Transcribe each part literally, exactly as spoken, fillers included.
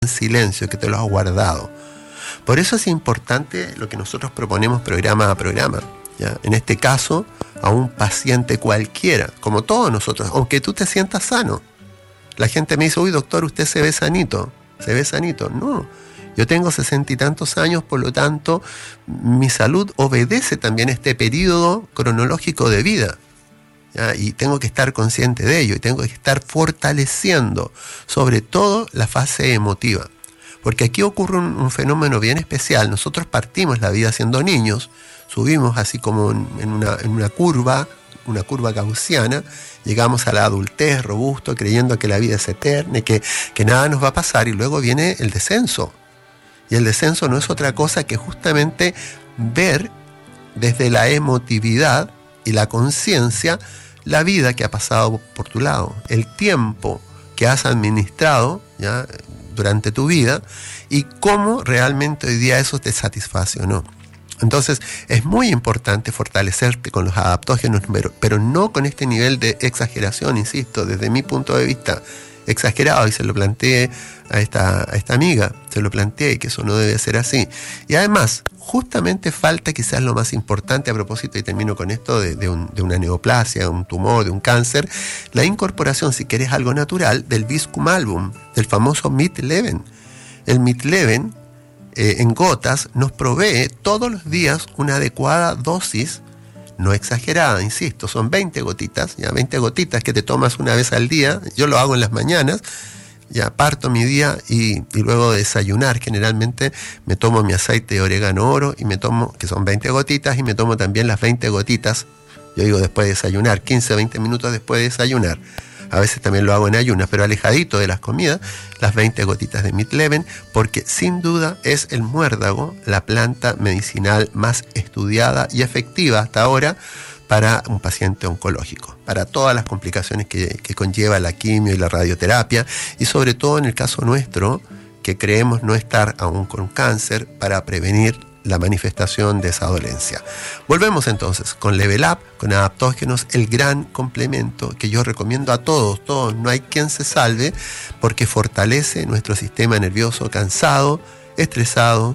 en silencio, que te lo has guardado. Por eso es importante lo que nosotros proponemos programa a programa, ¿ya? En este caso, a un paciente cualquiera, como todos nosotros, aunque tú te sientas sano. La gente me dice, uy, doctor, usted se ve sanito, se ve sanito. No, yo tengo sesenta y tantos años, por lo tanto, mi salud obedece también a este periodo cronológico de vida, ¿ya? Y tengo que estar consciente de ello, y tengo que estar fortaleciendo, sobre todo, la fase emotiva. Porque aquí ocurre un, un fenómeno bien especial. Nosotros partimos la vida siendo niños, subimos así como en, en, una, en una curva, una curva gaussiana, llegamos a la adultez robusto, creyendo que la vida es eterna y que, que nada nos va a pasar, y luego viene el descenso. Y el descenso no es otra cosa que justamente ver desde la emotividad y la conciencia la vida que ha pasado por tu lado, el tiempo que has administrado, ¿ya?, durante tu vida, y cómo realmente hoy día eso te satisface o no. Entonces es muy importante fortalecerte con los adaptógenos, pero, pero no con este nivel de exageración, insisto, desde mi punto de vista exagerado, y se lo planteé a esta, a esta amiga, se lo planteé que eso no debe ser así. Y además, justamente falta quizás lo más importante a propósito, y termino con esto, de, de, un, de una neoplasia, un tumor, de un cáncer, la incorporación, si querés algo natural, del Viscum album, del famoso Midlevin. El Midlevin, eh, en gotas, nos provee todos los días una adecuada dosis, no exagerada, insisto, son veinte gotitas, ya veinte gotitas que te tomas una vez al día. Yo lo hago en las mañanas, ya parto mi día, y, y luego de desayunar generalmente me tomo mi aceite de orégano oro, y me tomo, que son veinte gotitas, y me tomo también las veinte gotitas, yo digo después de desayunar, quince a veinte minutos después de desayunar. A veces también lo hago en ayunas, pero alejadito de las comidas, las veinte gotitas de Midlevin, porque sin duda es el muérdago, la planta medicinal más estudiada y efectiva hasta ahora para un paciente oncológico, para todas las complicaciones que, que conlleva la quimio y la radioterapia, y sobre todo en el caso nuestro, que creemos no estar aún con cáncer, para prevenir la manifestación de esa dolencia. Volvemos entonces con Level Up, con adaptógenos, el gran complemento que yo recomiendo a todos, todos, no hay quien se salve, porque fortalece nuestro sistema nervioso cansado, estresado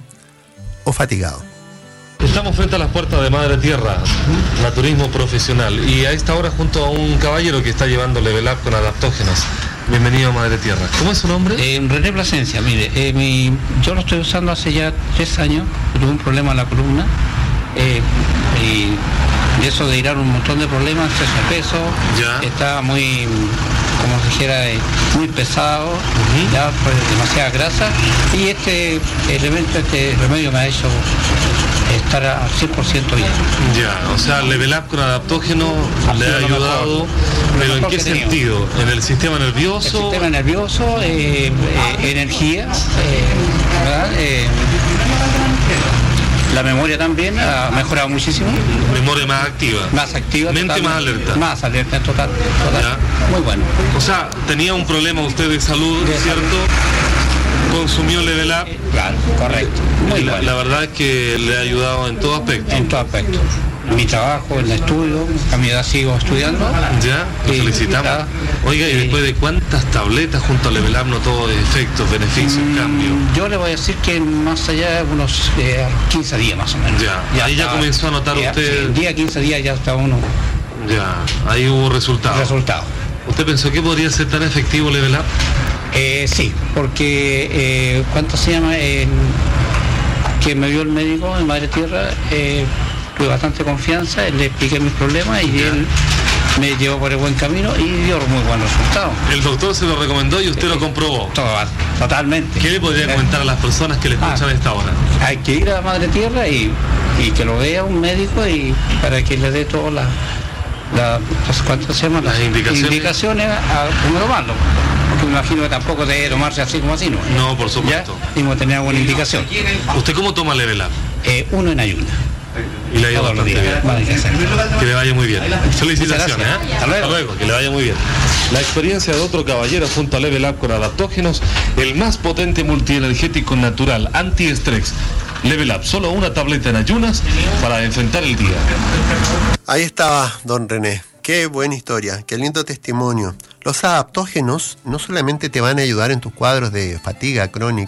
o fatigado. Estamos frente a las puertas de Madre Tierra, naturismo profesional, y a esta hora junto a un caballero que está llevando Level Up con adaptógenos. Bienvenido a Madre Tierra. ¿Cómo es su nombre? Eh, René Plasencia, mire, eh, mi, yo lo estoy usando hace ya tres años, tuve un problema en la columna, eh, y, y eso de ir a un montón de problemas, exceso de peso, ya. Estaba muy, como se dijera, eh, muy pesado, uh-huh. Ya fue demasiada grasa, y este elemento, este remedio me ha hecho estar al cien por ciento bien. Ya, o sea, Level Up con adaptógeno le ha ayudado, mejor, pero ¿en qué sentido? ¿En el sistema nervioso? El sistema nervioso, eh, eh, energía, eh, ¿verdad? Eh, la memoria también ha mejorado muchísimo. Memoria más activa. Más activa. Mente total, más alerta. Más alerta, total. total. Muy bueno. O sea, tenía un problema usted de salud, de ¿cierto? Salud. Consumió Level Up. Eh, claro, correcto. Muy la, bueno. la verdad es que le ha ayudado en todo aspecto. En todo aspecto. En mi trabajo, en el estudio, a mi edad sigo estudiando. Ya, lo felicitamos. Ya, Oiga, ¿y eh, después de cuántas tabletas junto a Level Up notó efectos, beneficios, mmm, cambio? Yo le voy a decir que más allá de unos eh, quince días más o menos. Ya, ya ahí estaba, ya comenzó a notar ya, usted... Sí, día, quince días ya está uno... Ya, ahí hubo resultados. Resultados. ¿Usted pensó que podría ser tan efectivo Level Up? Eh, sí, porque, eh, ¿cuánto se llama? Eh, que me vio el médico en Madre Tierra, eh, tuve bastante confianza, le expliqué mis problemas y ya. Él me llevó por el buen camino y dio muy buenos resultados. El doctor se lo recomendó y usted eh, lo comprobó. Todo, totalmente. ¿Qué le podría comentar a las personas que le escuchan ah, a esta hora? Hay que ir a Madre Tierra y, y que lo vea un médico, y para que le dé todas las la, ¿cuánto se llama? Las indicaciones, indicaciones a cómo tomarlo. Porque me imagino que tampoco debe tomarse así como así, ¿no? No, por supuesto. Y hemos tenido alguna indicación. ¿Usted cómo toma Level Up? Eh, uno en ayuna. Y le ha ido bastante bien. Vale, que le vaya muy bien. Felicitaciones, ¿eh? Hasta luego. Hasta luego, que le vaya muy bien. La experiencia de otro caballero junto a Level Up con adaptógenos, el más potente multienergético natural, antiestrés. Level Up, solo una tableta en ayunas para enfrentar el día. Ahí estaba don René. Qué buena historia, qué lindo testimonio. Los adaptógenos no solamente te van a ayudar en tus cuadros de fatiga crónica,